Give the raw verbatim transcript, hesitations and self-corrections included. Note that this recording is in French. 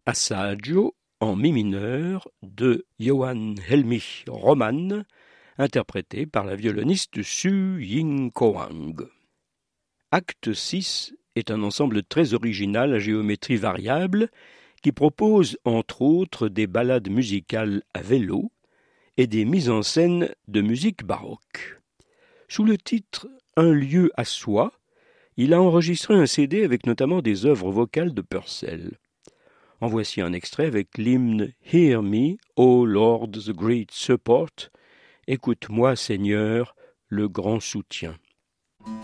Assaggio en mi mineur de Johann Helmich Roman, interprété par la violoniste Su Ying-Koang. Acte six est un ensemble très original à géométrie variable qui propose entre autres des ballades musicales à vélo et des mises en scène de musique baroque. Sous le titre « Un lieu à soi », il a enregistré un C D avec notamment des œuvres vocales de Purcell. En voici un extrait avec l'hymne « Hear me, O Lord, the great support » « Écoute-moi, Seigneur, le grand soutien ».